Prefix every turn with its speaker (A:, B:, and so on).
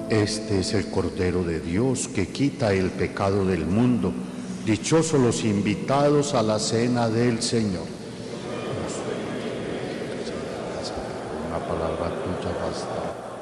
A: Este es el Cordero de Dios que quita el pecado del mundo. Dichosos los invitados a la cena del Señor. Una palabra tuya basta.